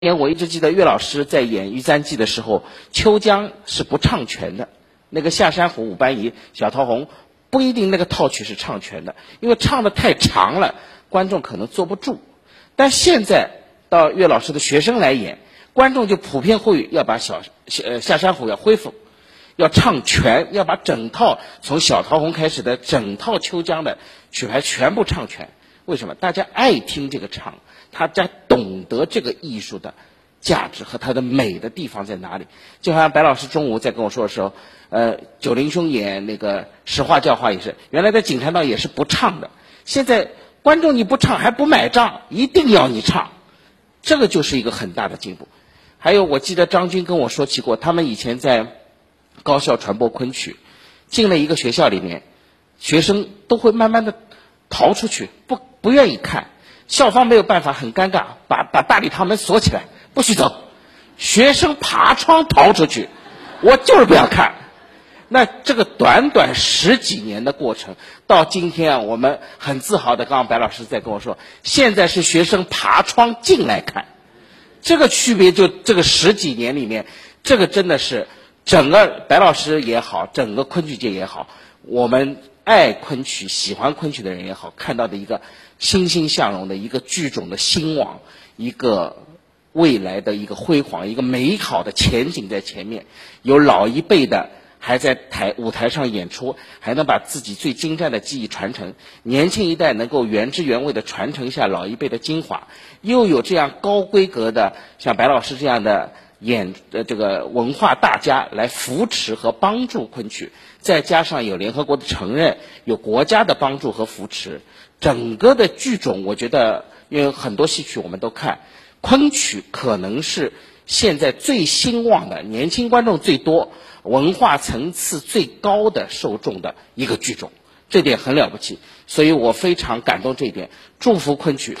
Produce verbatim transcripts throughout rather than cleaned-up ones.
年我一直记得岳老师在演《玉簪记》的时候，秋江是不唱全的，那个下山虎、武班仪、小桃红不一定那个套曲是唱全的，因为唱的太长了，观众可能坐不住。但现在到岳老师的学生来演，观众就普遍会要把小呃下山虎要恢复，要唱全，要把整套从小桃红开始的整套秋江的曲牌全部唱全。为什么？大家爱听这个唱，大家懂得这个艺术的价值和它的美的地方在哪里。就好像白老师中午在跟我说的时候，呃，九龄兄演那个实话教化也是，原来在锦坛道也是不唱的，现在观众你不唱还不买账，一定要你唱，这个就是一个很大的进步。还有我记得张军跟我说起过，他们以前在高校传播昆曲，进了一个学校里面，学生都会慢慢的逃出去，不不愿意看，校方没有办法，很尴尬，把把大礼堂门锁起来，不许走，学生爬窗逃出去，我就是不要看。那这个短短十几年的过程，到今天啊，我们很自豪的，刚刚白老师在跟我说，现在是学生爬窗进来看，这个区别就这个十几年里面，这个真的是整个白老师也好，整个昆曲界也好，我们爱昆曲、喜欢昆曲的人也好，看到的一个欣欣向荣的一个剧种的兴旺，一个未来的一个辉煌，一个美好的前景在前面。有老一辈的还在台舞台上演出，还能把自己最精湛的技艺传承，年轻一代能够原汁原味的传承一下老一辈的精华，又有这样高规格的像白老师这样的演呃这个文化大家来扶持和帮助昆曲，再加上有联合国的承认，有国家的帮助和扶持，整个的剧种我觉得，因为很多戏曲我们都看，昆曲可能是现在最兴旺的，年轻观众最多，文化层次最高的受众的一个剧种，这点很了不起，所以我非常感动这一点，祝福昆曲。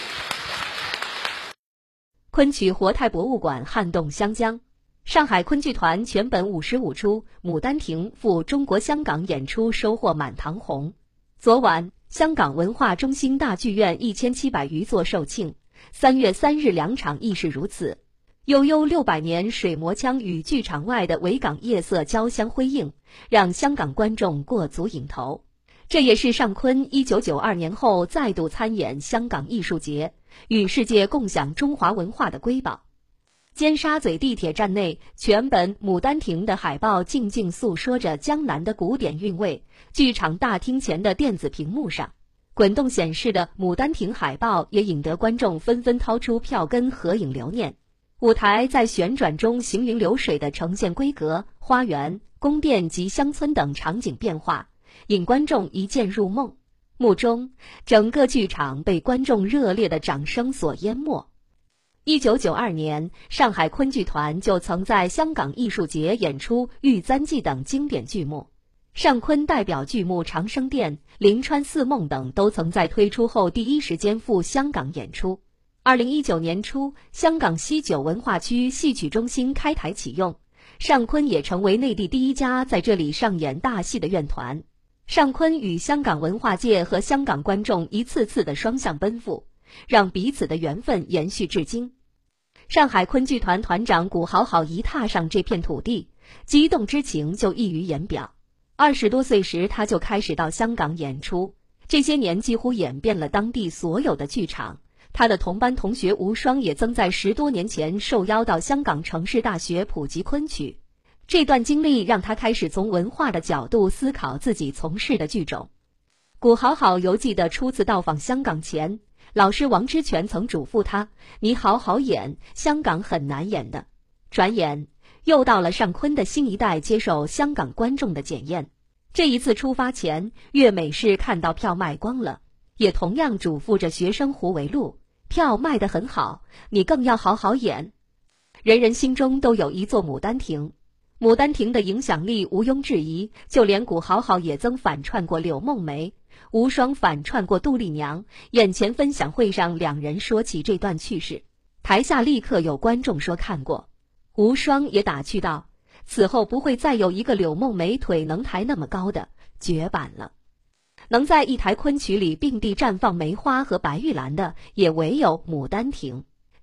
昆曲活态博物馆撼动湘江，上海昆剧团全本五十五出《牡丹亭》赴中国香港演出收获满堂红。昨晚，香港文化中心大剧院一千七百余座售罄，三月三日两场亦是如此。悠悠六百年水磨腔与剧场外的维港夜色交相辉映，让香港观众过足瘾头。这也是尚昆一九九二年后再度参演香港艺术节，与世界共享中华文化的瑰宝。尖沙咀地铁站内，全本《牡丹亭》的海报静静诉说着江南的古典韵味。剧场大厅前的电子屏幕上，滚动显示的《牡丹亭》海报也引得观众纷纷掏出票根合影留念。舞台在旋转中行云流水地呈现闺阁、花园、宫殿及乡村等场景变化，引观众一见入梦。幕中，整个剧场被观众热烈的掌声所淹没。一九九二年，上海昆剧团就曾在香港艺术节演出《玉簪记》等经典剧目，尚昆代表剧目《长生殿》《临川四梦》等都曾在推出后第一时间赴香港演出。二零一九年初，香港西九文化区戏曲中心开台启用，尚昆也成为内地第一家在这里上演大戏的院团。尚昆与香港文化界和香港观众一次次的双向奔赴，让彼此的缘分延续至今。上海昆剧团团长古好好一踏上这片土地，激动之情就溢于言表。二十多岁时，他就开始到香港演出，这些年几乎演遍了当地所有的剧场。他的同班同学吴双也曾在十多年前受邀到香港城市大学普及昆曲。这段经历让他开始从文化的角度思考自己从事的剧种。古好好犹记得初次到访香港前，老师王之权曾嘱咐他：“你好好演，香港很难演的。”转眼又到了尚昆的新一代接受香港观众的检验。这一次出发前，岳美是看到票卖光了，也同样嘱咐着学生胡维禄：“票卖得很好，你更要好好演。”人人心中都有一座牡丹亭，牡丹亭的影响力毋庸置疑，就连古好好也曾反串过柳梦梅，无双反串过杜丽娘。眼前分享会上，两人说起这段趣事，台下立刻有观众说看过。无双也打趣道：“此后不会再有一个柳梦梅腿能抬那么高的，绝版了。”能在一台昆曲里并蒂绽放梅花和白玉兰的，也唯有《牡丹亭》。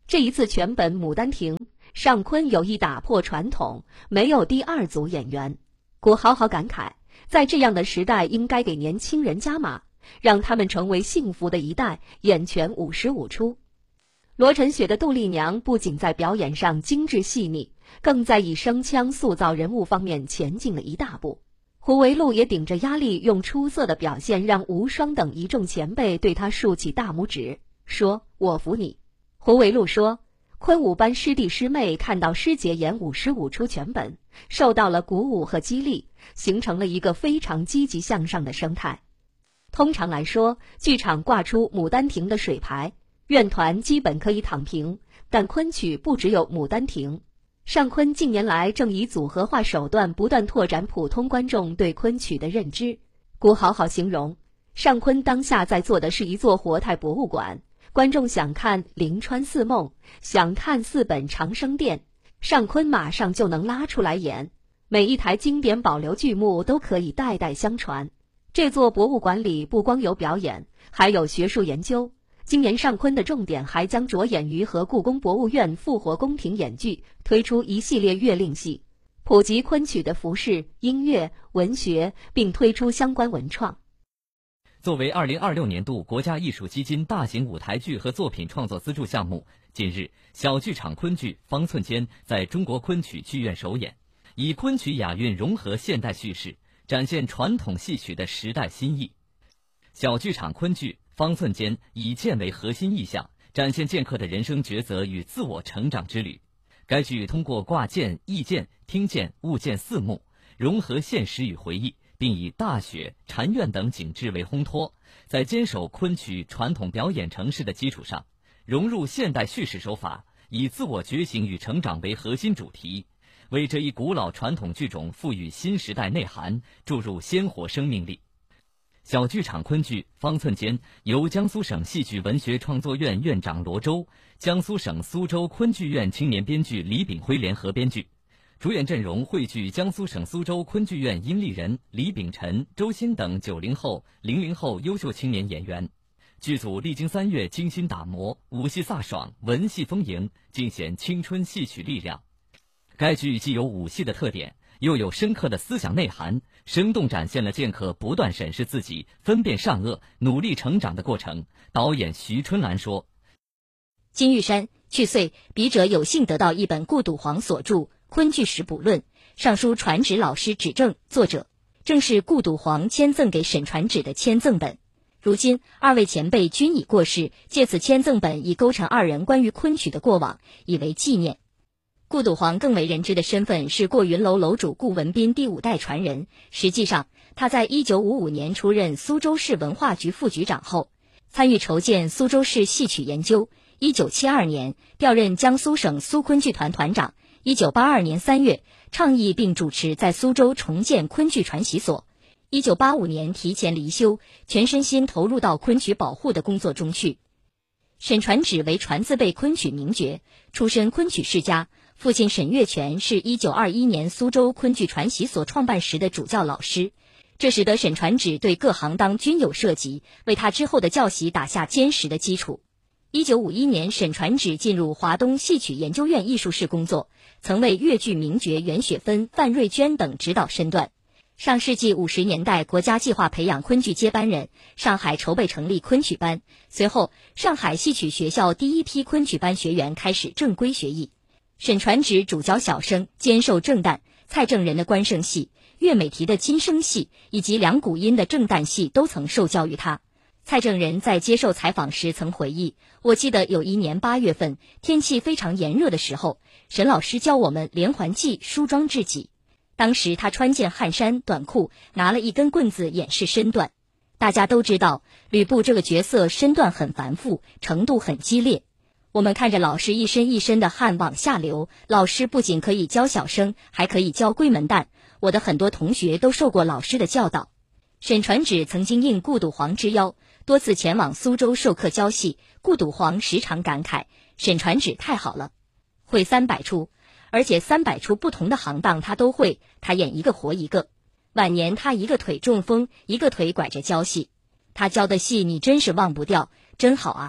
这一次全本《牡丹亭》，尚昆有意打破传统，没有第二组演员。谷好好感慨，在这样的时代，应该给年轻人加码，让他们成为幸福的一代，演全五十五出。罗晨雪的杜丽娘不仅在表演上精致细腻，更在以声腔塑造人物方面前进了一大步。胡惟禄也顶着压力，用出色的表现让无双等一众前辈对他竖起大拇指，说：“我服你。”胡惟禄说，昆舞班师弟师妹看到师姐演五十五出全本，受到了鼓舞和激励，形成了一个非常积极向上的生态。通常来说，剧场挂出《牡丹亭》的水牌，院团基本可以躺平，但昆曲不只有《牡丹亭》。尚昆近年来正以组合化手段不断拓展普通观众对昆曲的认知。谷好好形容，尚昆当下在做的是一座活态博物馆，观众想看《临川四梦》，想看四本长生殿，尚昆马上就能拉出来演。每一台经典保留剧目都可以代代相传。这座博物馆里不光有表演，还有学术研究。今年尚昆的重点还将着眼于和故宫博物院复活宫廷演剧，推出一系列乐令戏，普及昆曲的服饰、音乐、文学，并推出相关文创。 作为二零二六年度国家艺术基金大型舞台剧和作品创作资助项目，近日小剧场昆剧《方寸间》在中国昆曲剧院首演，以昆曲雅韵融合现代叙事，展现传统戏曲的时代新意。小剧场昆剧《方寸间》以剑为核心意象，展现剑客的人生抉择与自我成长之旅。该剧通过挂剑、译剑、听剑、悟剑四幕，融合现实与回忆，并以大雪、禅院等景致为烘托，在坚守昆曲传统表演程式的基础上，融入现代叙事手法，以自我觉醒与成长为核心主题，为这一古老传统剧种赋予新时代内涵，注入鲜活生命力。小剧场昆剧《方寸间》由江苏省戏剧文学创作院院长罗周、江苏省苏州昆剧院青年编剧李炳辉联合编剧，主演阵容汇聚江苏省苏州昆剧院殷立人、李秉辰、周鑫等九零后、零零后优秀青年演员。剧组历经三月精心打磨，武戏飒爽，文戏丰盈，尽显青春戏曲力量。该剧既有武戏的特点，又有深刻的思想内涵，生动展现了剑客不断审视自己、分辨善恶、努力成长的过程。导演徐春兰说：“ 金玉山、去岁，笔者有幸得到一本顾笃煌所著《昆剧史补论》，上书传旨老师指正，作者正是顾笃煌签赠给沈传芷的签赠本。如今二位前辈均已过世，借此签赠本已勾陈二人关于昆曲的过往，以为纪念。”顾笃煌更为人知的身份是过云楼楼主顾文彬第五代传人。实际上，他在一九五五年出任苏州市文化局副局长后，参与筹建苏州市戏曲研究。一九七二年调任江苏省苏昆剧团团长。一九八二年三月倡议并主持在苏州重建昆剧传习所。一九八五年提前离休，全身心投入到昆曲保护的工作中去。沈传芷为传字辈昆曲名角，出身昆曲世家。父亲沈月泉是一九二一年苏州昆剧传习所创办时的主教老师，这使得沈传芷对各行当均有涉及，为他之后的教习打下坚实的基础。一九五一年，沈传芷进入华东戏曲研究院艺术室工作，曾为粤剧名角袁雪芬、范瑞娟等指导身段。上世纪五十年代，国家计划培养昆剧接班人，上海筹备成立昆曲班。随后，上海戏曲学校第一批昆曲班学员开始正规学艺。沈传芷主教小生，兼授正旦，蔡正仁的关胜戏、岳美缇的金声戏以及梁谷音的正旦戏都曾受教于他。蔡正仁在接受采访时曾回忆，我记得有一年八月份，天气非常炎热的时候，沈老师教我们连环计、梳妆制己。当时他穿件汗衫短裤，拿了一根棍子演示身段。大家都知道，吕布这个角色身段很繁复，程度很激烈。我们看着老师一身一身的汗往下流，老师不仅可以教小生，还可以教闺门旦。我的很多同学都受过老师的教导。沈传芷曾经应顾笃煌之邀，多次前往苏州授课教戏，顾笃煌时常感慨，沈传芷太好了，会三百出，而且三百出不同的行当他都会，他演一个活一个。晚年他一个腿中风，一个腿拐着教戏，他教的戏你真是忘不掉，真好啊。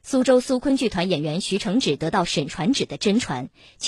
苏州苏昆剧团演员徐承芷得到沈传芷的真传。